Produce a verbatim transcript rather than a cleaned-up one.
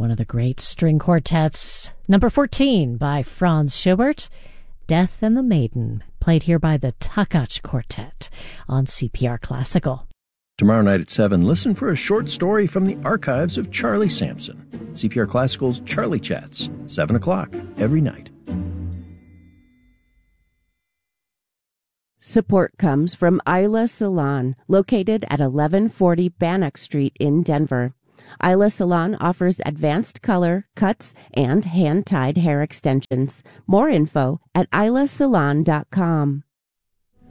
one of the great string quartets. Number fourteen by Franz Schubert, Death and the Maiden, played here by the Takach Quartet on C P R Classical. Tomorrow night at seven, listen for a short story from the archives of Charlie Sampson. C P R Classical's Charlie Chats, seven o'clock every night. Support comes from Isla Salon, located at eleven forty Bannock Street in Denver. Isla Salon offers advanced color, cuts, and hand-tied hair extensions. More info at isla salon dot com.